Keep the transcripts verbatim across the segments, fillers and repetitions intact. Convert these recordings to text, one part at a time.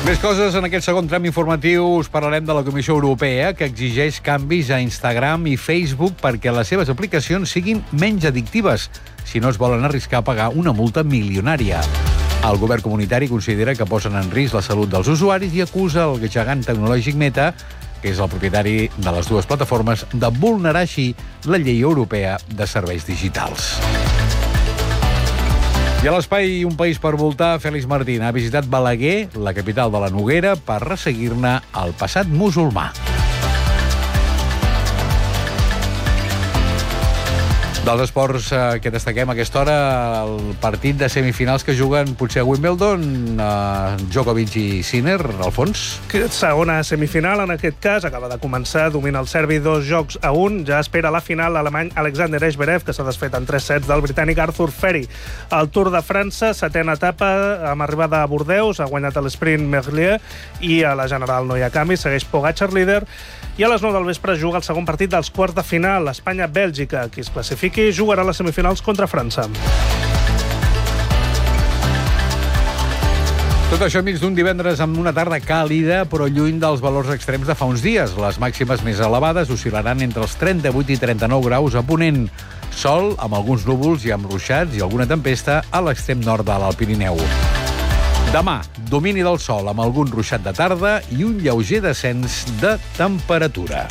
Més coses en aquest segon tram informatiu. Us parlarem de la Comissió Europea, que exigeix canvis a Instagram i Facebook perquè les seves aplicacions siguin menys addictives, si no es volen arriscar a pagar una multa milionària. El govern comunitari considera que posen en risc la salut dels usuaris i acusa el gegant tecnològic Meta, que és el propietari de les dues plataformes, de vulnerar així la llei europea de serveis digitals. I a l'espai Un país per voltar, Fèlix Martín ha visitat Balaguer, la capital de la Noguera, per resseguir-ne el passat musulmà. Dels esports eh, que destaquem a aquesta hora, el partit de semifinals que juguen potser a Wimbledon, eh, Djokovic i Sinner, Alfons. Segona semifinal, en aquest cas, acaba de començar, domina el serbi dos jocs a un, ja espera la final l'alemany Alexander Zverev, que s'ha desfet en tres sets del britànic Arthur Ferry. El Tour de França, setena etapa, amb arribada a Bordeus, ha guanyat l'esprint Merlier, i a la general no hi ha canvi, segueix Pogačar líder, i a les nou del vespre juga el segon partit dels quarts de final, Espanya-Bèlgica. Qui es classifiqui jugarà les semifinals contra França. Tot això enmig d'un divendres amb una tarda càlida, però lluny dels valors extrems de fa uns dies. Les màximes més elevades oscil·laran entre els trenta-vuit i trenta-nou graus a Ponent. Sol, amb alguns núvols i amb ruixats i alguna tempesta a l'extrem nord de l'Alt Pirineu. Demà, domini del sol amb algun ruixat de tarda i un lleuger descens de temperatura.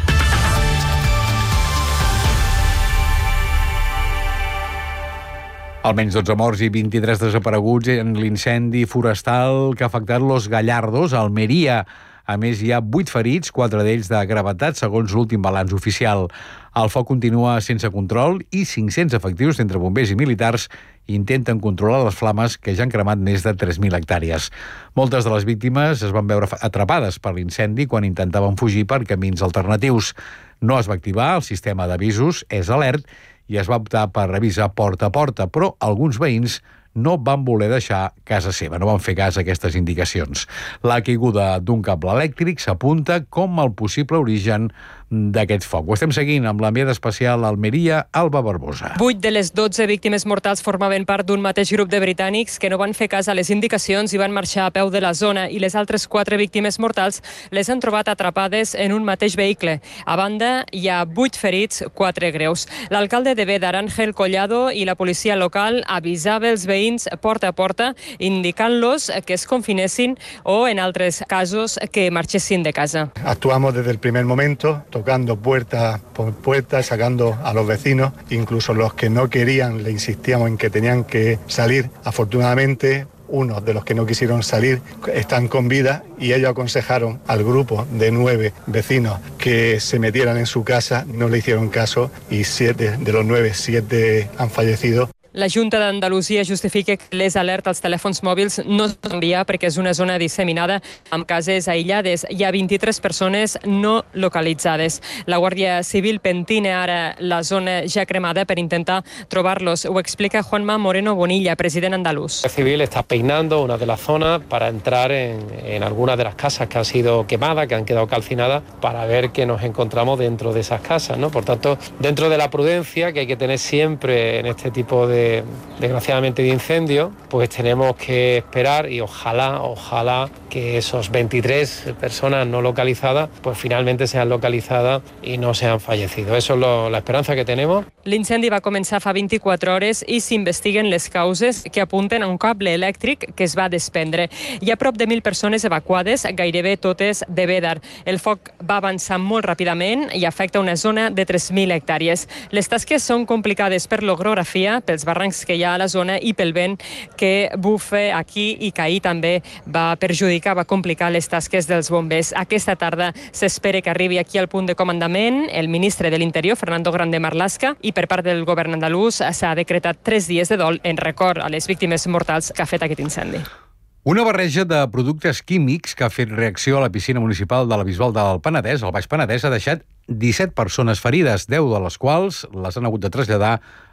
Almenys dotze morts i vint-i-tres desapareguts en l'incendi forestal que ha afectat Los Gallardos, a Almeria. A més, hi ha vuit ferits, quatre d'ells de gravetat, segons l'últim balanç oficial. El foc continua sense control i cinc-cents efectius entre bombers i militars intenten controlar les flames que ja han cremat més de tres mil hectàrees. Moltes de les víctimes es van veure atrapades per l'incendi quan intentaven fugir per camins alternatius. No es va activar el sistema d'avisos, és alert, i es va optar per revisar porta a porta, però alguns veïns no van voler deixar casa seva, no van fer cas a aquestes indicacions. La caiguda d'un cable elèctric s'apunta com el possible origen d'aquest foc. Ho estem seguint amb l'enviada especial a Almeria, Alba Barbosa. Vuit de les dotze víctimes mortals formaven part d'un mateix grup de britànics que no van fer cas a les indicacions i van marxar a peu de la zona, i les altres quatre víctimes mortals les han trobat atrapades en un mateix vehicle. A banda, hi ha vuit ferits, quatre greus. L'alcalde de Bédar, Ángel Collado, i la policia local avisava els veïns porta a porta, indicant-los que es confinessin o, en altres casos, que marxessin de casa. Actuamos desde el primer momento, tocando puerta por puerta, sacando a los vecinos, incluso los que no querían, le insistíamos en que tenían que salir. Afortunadamente, unos de los que no quisieron salir están con vida y ellos aconsejaron al grupo de nueve vecinos que se metieran en su casa, no le hicieron caso y siete de los nueve, siete han fallecido. La Junta d'Andalusia justifica que les alertes als telèfons mòbils no es poden enviar perquè és una zona disseminada amb cases aïllades. Hi ha vint-i-tres persones no localitzades. La Guàrdia Civil pentina ara la zona ja cremada per intentar trobar-los. Ho explica Juanma Moreno Bonilla, president andaluz. La Guàrdia Civil está peinando una de las zonas para entrar en, en algunas de las casas que han sido quemadas, que han quedado calcinadas, para ver qué nos encontramos dentro de esas casas, ¿no? Por tanto, dentro de la prudencia que hay que tener siempre en este tipo de desgraciadamente de incendio, pues tenemos que esperar y ojalá, ojalá que esos veintitrés personas no localizadas, pues finalmente sean localizadas y no sean fallecido. Eso es lo, la esperanza que tenemos. L'incendi va començar fa vint-i-quatre hores i s'investiguen les causes que apunten a un cable elèctric que es va desprendre. Hi ha prop de mil persones evacuades, gairebé totes de Bédar. El foc va avançar molt ràpidament i afecta una zona de tres mil hectàrees. Les tasques són complicades per l'orografia, pels barrancs que hi ha a la zona i pel vent que bufa aquí i que ahir també va perjudicar, va complicar les tasques dels bombers. Aquesta tarda s'espera que arribi aquí al punt de comandament el ministre de l'Interior, Fernando Grande Marlaska, i per part del govern andalús s'ha decretat tres dies de dol en record a les víctimes mortals que ha fet aquest incendi. Una barreja de productes químics que ha fet reacció a la piscina municipal de la Bisbal del Penedès, al Baix Penedès, ha deixat disset persones ferides, deu de les quals les han hagut de traslladar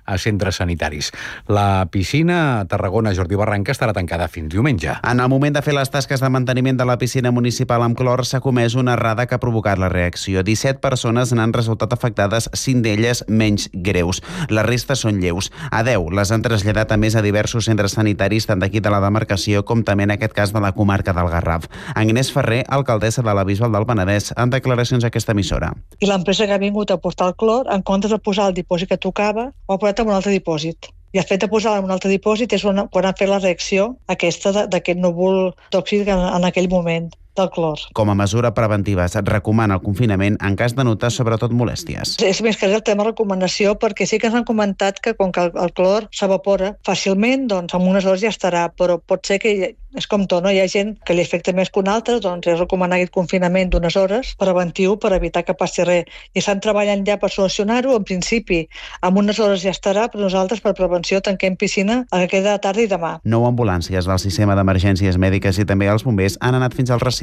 a centres sanitaris. La piscina a Tarragona Jordi Barranca estarà tancada fins diumenge. En el moment de fer les tasques de manteniment de la piscina municipal amb clor s'ha comès una errada que ha provocat la reacció. disset persones n'han resultat afectades, cinc d'elles menys greus. Les restes són lleus. A deu les han traslladat a més a diversos centres sanitaris tant d'aquí de la demarcació com també en aquest cas de la comarca del Garraf. Agnès Ferrer, alcaldessa de la Bisbal del Penedès, en declaracions a aquesta emissora. I l'empresa que ha vingut a portar el clor, en comptes de posar el dipòsit que tocava, ho ha posat en un altre dipòsit. I el fet de posar en un altre dipòsit és quan han fet la reacció aquesta d'aquest núvol tòxic en, en aquell moment del clor. Com a mesura preventiva, es recomana el confinament en cas de notar sobretot molèsties. És més que res el tema recomanació, perquè sí que ens han comentat que com que el, el clor s'evapora fàcilment, doncs en unes hores ja estarà, però pot ser que, és com tot, no? Hi ha gent que li afecta més que una altra, doncs és recomanar aquest confinament d'unes hores preventiu per evitar que passi res. I estan treballant ja per solucionar-ho, en principi en unes hores ja estarà, però nosaltres per prevenció tanquem piscina el que queda tarda i demà. Nou ambulàncies del sistema d'emergències mèdiques i també els bombers han anat fins al recinte.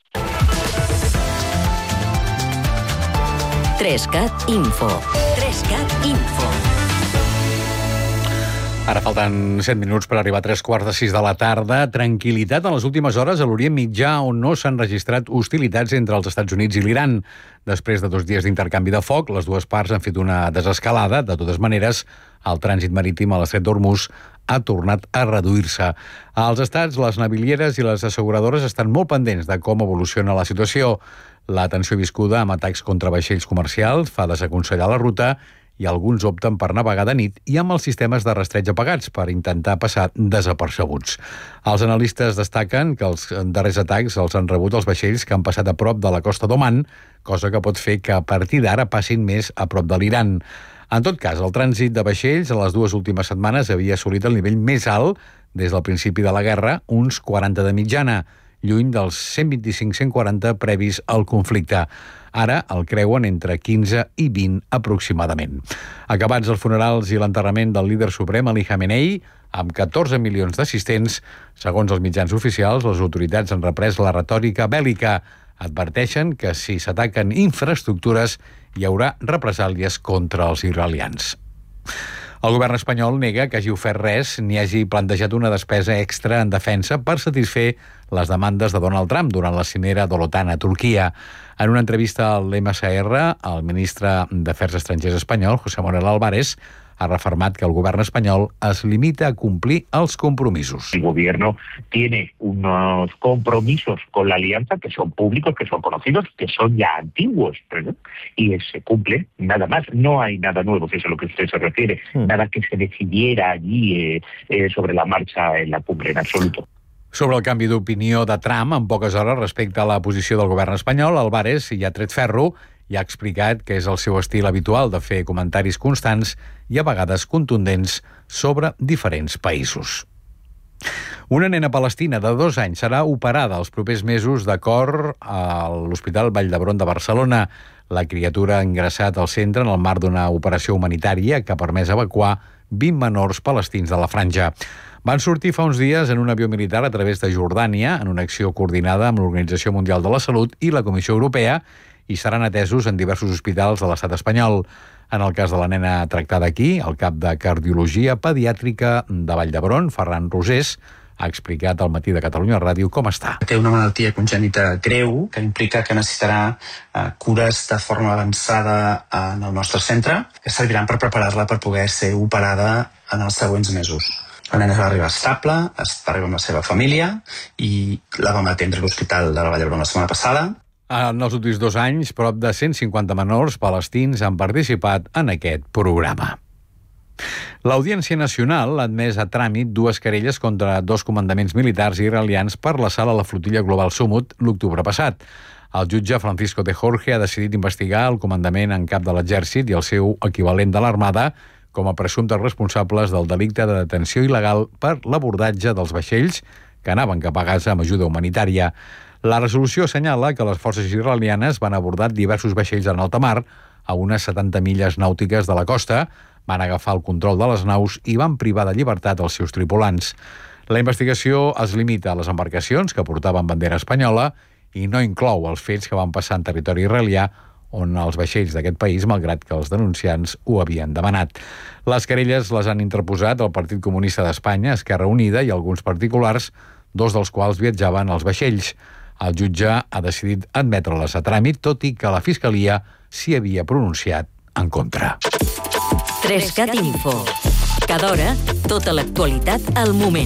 Trescat Info. Trescat Info. Ara falten set minuts per arribar a tres quarts de sis de la tarda. Tranquil·litat en les últimes hores a l'Orient Mitjà, on no s'han registrat hostilitats entre els Estats Units i l'Iran. Després de dos dies d'intercanvi de foc, les dues parts han fet una desescalada. De totes maneres, el trànsit marítim a l'estret d'Hormuz ha tornat a reduir-se. Els estats, les navilieres i les asseguradores estan molt pendents de com evoluciona la situació. La tensió viscuda amb atacs contra vaixells comercials fa desaconsellar la ruta i alguns opten per navegar de nit i amb els sistemes de rastreig apagats per intentar passar desapercebuts. Els analistes destaquen que els darrers atacs els han rebut els vaixells que han passat a prop de la costa d'Oman, cosa que pot fer que a partir d'ara passin més a prop de l'Iran. En tot cas, el trànsit de vaixells en les dues últimes setmanes havia assolit el nivell més alt des del principi de la guerra, uns quaranta de mitjana, lluny dels cent vint-i-cinc a cent quaranta previs al conflicte. Ara el creuen entre quinze i vint aproximadament. Acabats els funerals i l'enterrament del líder suprem Ali Khamenei, amb catorze milions d'assistents, segons els mitjans oficials, les autoritats han reprès la retòrica bèl·lica. Adverteixen que si s'ataquen infraestructures hi haurà represàlies contra els israelians. El govern espanyol nega que hagi ofert res ni hagi plantejat una despesa extra en defensa per satisfer les demandes de Donald Trump durant la cimera de l'OTAN a Turquia. En una entrevista al eme esse erre, el ministre d'Afers Estrangers espanyol, José Manuel Álvarez, ha reafirmat que el govern espanyol es limita a complir els compromisos. El gobierno tiene unos compromisos con la alianza que son públicos, que son conocidos, que son ya antiguos, ¿no? Y se cumple nada más. No hay nada nuevo, que es a lo que usted se refiere. Mm. Nada que se decidiera allí eh, eh, sobre la marcha en la cumbre en absoluto. Sobre el canvi d'opinió de Trump en poques hores respecte a la posició del govern espanyol, Álvarez hi ha tret ferro i ha explicat que és el seu estil habitual de fer comentaris constants i a vegades contundents sobre diferents països. Una nena palestina de dos anys serà operada els propers mesos d'acord a l'Hospital Vall d'Hebron de Barcelona. La criatura ha ingressat al centre en el marc d'una operació humanitària que ha permès evacuar vint menors palestins de la franja. Van sortir fa uns dies en un avió militar a través de Jordània en una acció coordinada amb l'Organització Mundial de la Salut i la Comissió Europea i seran atesos en diversos hospitals de l'estat espanyol. En el cas de la nena tractada aquí, el cap de Cardiologia Pediàtrica de Vall d'Hebron, Ferran Rosés, ha explicat al Matí de Catalunya Ràdio com està. Té una malaltia congènita greu que implica que necessitarà uh, cures de forma avançada en el nostre centre que serviran per preparar-la per poder ser operada en els següents mesos. La nena va arribar estable, va arribar amb la seva família i la vam atendre a l'Hospital de la Vall d'Hebron la setmana passada. En els últims dos anys, prop de cent cinquanta menors palestins han participat en aquest programa. L'Audiència Nacional ha admès a tràmit dues querelles contra dos comandaments militars israelians per l'assalt a la flotilla Global Summit l'octubre passat. El jutge Francisco de Jorge ha decidit investigar el comandament en cap de l'exèrcit i el seu equivalent de l'Armada com a presumptes responsables del delicte de detenció il·legal per l'abordatge dels vaixells que anaven cap a Gaza amb ajuda humanitària. La resolució assenyala que les forces israelianes van abordar diversos vaixells en alta mar a unes setanta milles nàutiques de la costa, van agafar el control de les naus i van privar de llibertat els seus tripulants. La investigació es limita a les embarcacions que portaven bandera espanyola i no inclou els fets que van passar en territori israelià on els vaixells d'aquest país, malgrat que els denunciants ho havien demanat. Les querelles les han interposat el Partit Comunista d'Espanya, Esquerra Unida i alguns particulars, dos dels quals viatjaven als vaixells. El jutge ha decidit admetre-les a tràmit, tot i que la Fiscalia s'hi havia pronunciat en contra. trescat Info. Cada hora, tota l'actualitat al moment.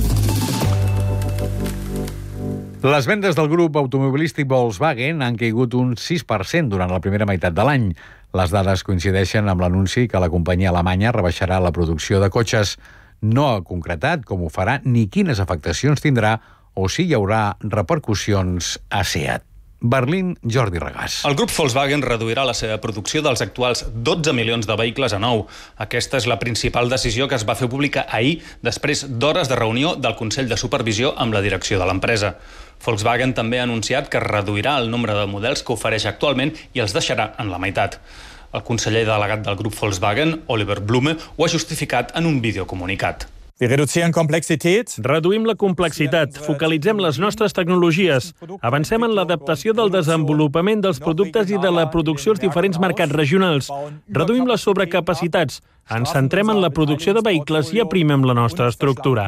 Les vendes del grup automobilístic Volkswagen han caigut un sis per cent durant la primera meitat de l'any. Les dades coincideixen amb l'anunci que la companyia alemanya rebaixarà la producció de cotxes. No ha concretat com ho farà ni quines afectacions tindrà o si hi haurà repercussions a SEAT. Berlín, Jordi Regàs. El grup Volkswagen reduirà la seva producció dels actuals dotze milions de vehicles a nou. Aquesta és la principal decisió que es va fer pública ahir, després d'hores de reunió del Consell de Supervisió amb la direcció de l'empresa. Volkswagen també ha anunciat que reduirà el nombre de models que ofereix actualment i els deixarà en la meitat. El conseller delegat del grup Volkswagen, Oliver Blume, ho ha justificat en un videocomunicat. Reduïm la complexitat, focalitzem les nostres tecnologies, avancem en l'adaptació del desenvolupament dels productes i de la producció als diferents mercats regionals, reduïm les sobrecapacitats, ens centrem en la producció de vehicles i aprimem la nostra estructura.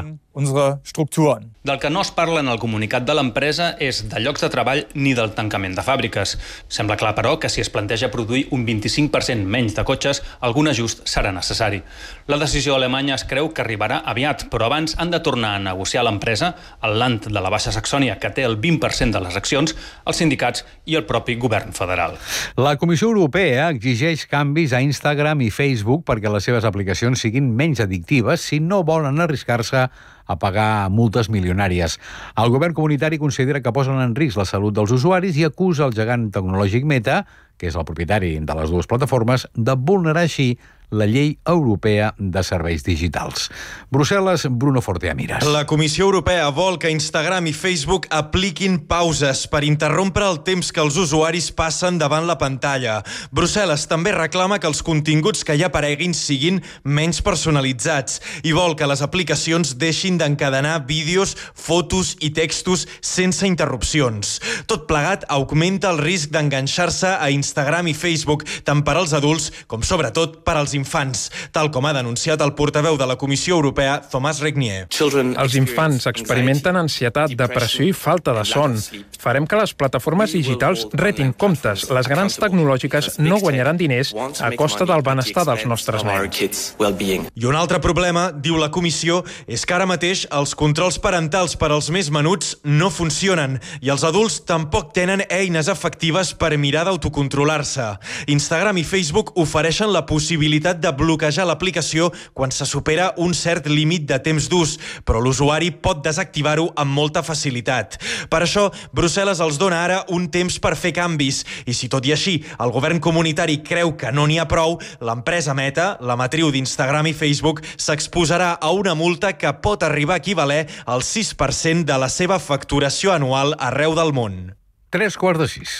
Del que no es parla en el comunicat de l'empresa és de llocs de treball ni del tancament de fàbriques. Sembla clar, però, que si es planteja produir un vint-i-cinc per cent menys de cotxes, algun ajust serà necessari. La decisió alemanya es creu que arribarà aviat, però abans han de tornar a negociar l'empresa, el Land de la Baixa Saxònia, que té el vint per cent de les accions, els sindicats i el propi govern federal. La Comissió Europea exigeix canvis a Instagram i Facebook perquè les seves aplicacions siguin menys addictives si no volen arriscar-se a pagar multes milionàries. El govern comunitari considera que posen en risc la salut dels usuaris i acusa el gegant tecnològic Meta, que és el propietari de les dues plataformes, de vulnerar així la llei europea de serveis digitals. Brussel·les, Bruno Forteamiras. La Comissió Europea vol que Instagram i Facebook apliquin pauses per interrompre el temps que els usuaris passen davant la pantalla. Brussel·les també reclama que els continguts que hi apareguin siguin menys personalitzats i vol que les aplicacions deixin d'encadenar vídeos, fotos i textos sense interrupcions. Tot plegat augmenta el risc d'enganxar-se a Instagram i Facebook tant per als adults com sobretot per als infants, tal com ha denunciat el portaveu de la Comissió Europea, Thomas Regnier. Els infants experimenten ansietat, depressió i falta de son. Farem que les plataformes digitals retin comptes. Les grans tecnològiques no guanyaran diners a costa del benestar dels nostres nens. I un altre problema, diu la Comissió, és que ara mateix els controls parentals per als més menuts no funcionen i els adults tampoc tenen eines efectives per mirar d'autocontrolar-se. Instagram i Facebook ofereixen la possibilitat de bloquejar l'aplicació quan se supera un cert límit de temps d'ús, però l'usuari pot desactivar-ho amb molta facilitat. Per això, Brussel·les els dona ara un temps per fer canvis, i si tot i així el govern comunitari creu que no n'hi ha prou, l'empresa Meta, la matriu d'Instagram i Facebook, s'exposarà a una multa que pot arribar a equivaler al sis per cent de la seva facturació anual arreu del món. Tres quarts de sis.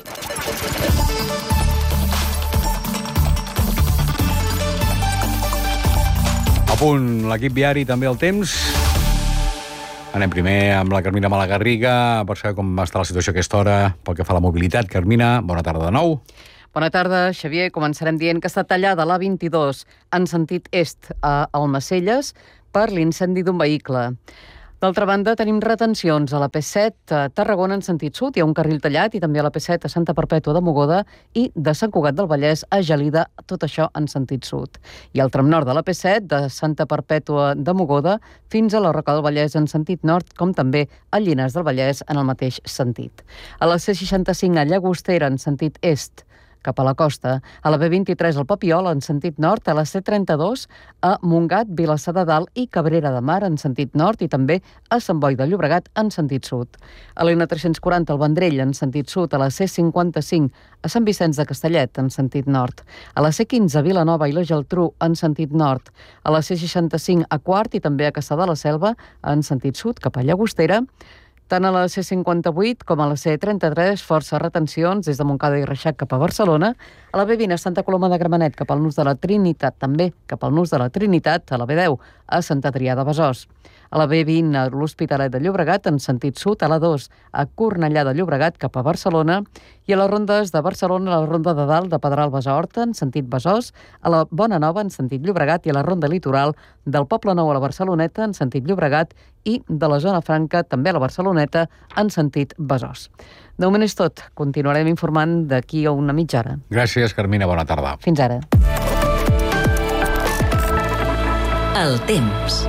A punt, l'equip viari, també el temps. Anem primer amb la Carmina Malagarriga, per saber com està la situació a aquesta hora pel que fa a la mobilitat. Carmina, bona tarda de nou. Bona tarda, Xavier. Començarem dient que està tallada la vint-i-dos en sentit est a Almacelles per l'incendi d'un vehicle. D'altra banda, tenim retencions a la P set a Tarragona en sentit sud. Hi ha un carril tallat i també a la P set a Santa Perpètua de Mogoda i de Sant Cugat del Vallès a Gelida, tot això en sentit sud. I al tram nord de la P set, de Santa Perpètua de Mogoda fins a la Roca del Vallès en sentit nord, com també a Llinars del Vallès en el mateix sentit. A la C seixanta-cinc a Llagostera en sentit est, cap a la costa, a la B vint-i-tres al Papiol en sentit nord, a la C trenta-dos a Montgat, Vilassar de Dalt i Cabrera de Mar en sentit nord i també a Sant Boi de Llobregat en sentit sud. A l'N tres-cents quaranta al Vendrell en sentit sud, a la C cinquanta-cinc a Sant Vicenç de Castellet en sentit nord, a la C quinze a Vilanova i la Geltrú en sentit nord, a la C seixanta-cinc a Quart i també a Cassà de la Selva en sentit sud cap a Llagostera. Tant a la C cinquanta-vuit com a la C trenta-tres, força retencions des de Montcada i Reixac cap a Barcelona, a la B vint a Santa Coloma de Gramenet cap al nus de la Trinitat, també cap al nus de la Trinitat, a la B deu a Sant Adrià de Besòs. A la B vint a l'Hospitalet de Llobregat en sentit sud, a la dos a Cornellà de Llobregat cap a Barcelona i a les rondes de Barcelona, a la ronda de dalt de Pedralbes a Horta en sentit Besòs, a la Bona Nova en sentit Llobregat i a la ronda litoral del Poble Nou a la Barceloneta en sentit Llobregat i de la Zona Franca també a la Barceloneta en sentit Besòs. De moment és tot. Continuarem informant d'aquí a una mitja hora. Gràcies, Carmina. Bona tarda. Fins ara. El temps.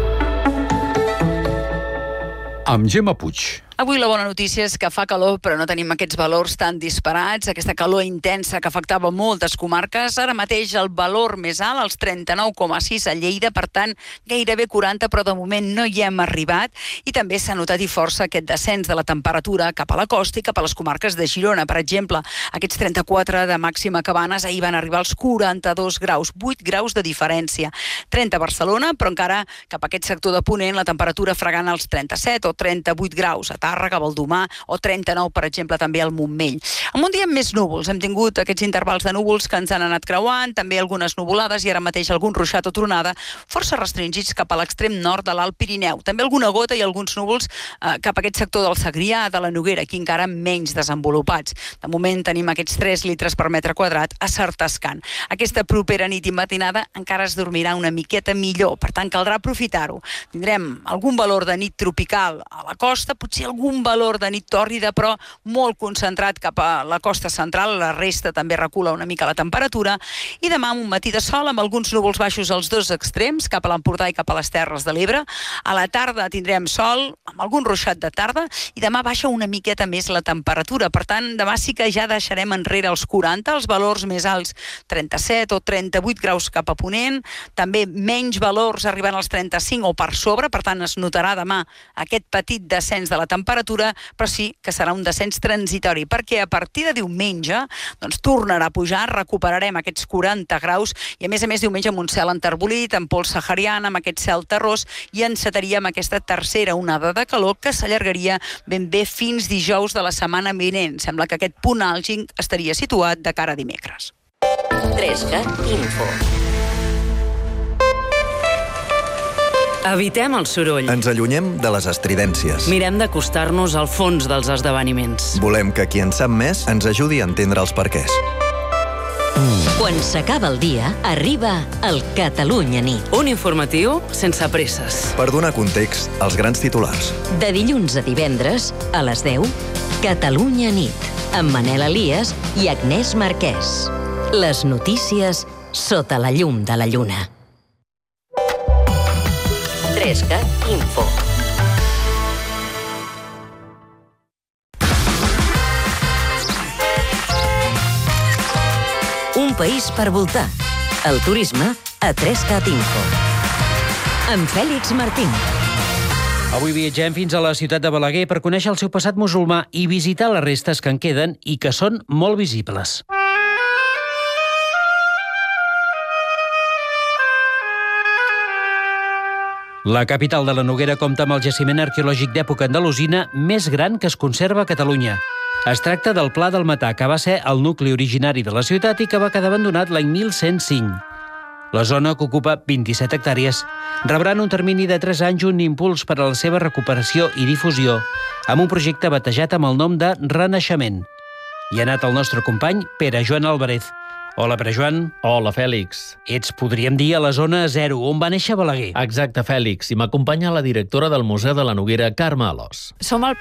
Amb Gemma Puig. Avui la bona notícia és que fa calor, però no tenim aquests valors tan disparats, aquesta calor intensa que afectava moltes comarques. Ara mateix el valor més alt, els trenta-nou coma sis a Lleida, per tant, gairebé quaranta, però de moment no hi hem arribat. I també s'ha notat i força aquest descens de la temperatura cap a la costa i cap a les comarques de Girona. Per exemple, aquests trenta-quatre de màxima Cabanes ahir van arribar als quaranta-dos graus, vuit graus de diferència. trenta a Barcelona, però encara cap a aquest sector de Ponent la temperatura fregant els trenta-set o trenta-vuit graus. A Tàrrega, Valdomar o trenta-nou, per exemple, també al Montmell. Amb un dia amb més núvols. Hem tingut aquests intervals de núvols que ens han anat creuant, també algunes nuvolades i ara mateix algun ruixat o tronada força restringits cap a l'extrem nord de l'Alt Pirineu. També alguna gota i alguns núvols eh, cap a aquest sector del Segrià, de la Noguera, aquí encara menys desenvolupats. De moment tenim aquests tres litres per metre quadrat a Sartascan. Aquesta propera nit i matinada encara es dormirà una miqueta millor, per tant caldrà aprofitar-ho. Tindrem algun valor de nit tropical a la costa, potser algun valor de nit tòrrida, però molt concentrat cap a la costa central. La resta també recula una mica la temperatura. I demà un matí de sol amb alguns núvols baixos als dos extrems, cap a l'Empordà i cap a les Terres de l'Ebre. A la tarda tindrem sol amb algun ruixat de tarda i demà baixa una miqueta més la temperatura. Per tant, demà sí que ja deixarem enrere els quaranta, els valors més alts trenta-set o trenta-vuit graus cap a Ponent, també menys valors arribant als trenta-cinc o per sobre, per tant es notarà demà aquest petit descens de la temperatura, però sí que serà un descens transitori, perquè a partir de diumenge doncs, tornarà a pujar, recuperarem aquests quaranta graus i a més a més diumenge amb un cel enterbolit, amb pols sahariana, amb aquest cel terrós i encetaríem aquesta tercera onada de calor que s'allargaria ben bé fins dijous de la setmana vinent. Sembla que aquest punt àlgid estaria situat de cara a dimecres. tres cat Info. Evitem el soroll. Ens allunyem de les estridències. Mirem d'acostar-nos al fons dels esdeveniments. Volem que qui en sap més ens ajudi a entendre els perquès. Quan s'acaba el dia, arriba el Catalunya Nit. Un informatiu sense presses. Per donar context als grans titulars. De dilluns a divendres, a les deu, Catalunya Nit, amb Manel Elias i Agnès Marquès. Les notícies sota la llum de la lluna. tres cat Info. Un país per voltar. El turisme a tres cat Info. Amb Fèlix Martín. Avui viatgem fins a la ciutat de Balaguer per conèixer el seu passat musulmà i visitar les restes que en queden i que són molt visibles. La capital de la Noguera compta amb el jaciment arqueològic d'època andalusina més gran que es conserva a Catalunya. Es tracta del Pla del Matà, que va ser el nucli originari de la ciutat i que va quedar abandonat l'any mil cent cinc. La zona, que ocupa vint-i-set hectàrees, rebrà en un termini de tres anys un impuls per a la seva recuperació i difusió, amb un projecte batejat amb el nom de Renaixement. Hi ha anat el nostre company Pere Joan Álvarez. Hola, Pere Joan. Hola, Fèlix. Ets, podríem dir, a la zona zero, on va néixer Balaguer. Exacte, Fèlix, i m'acompanya la directora del Museu de la Noguera, Carme Alòs. Som al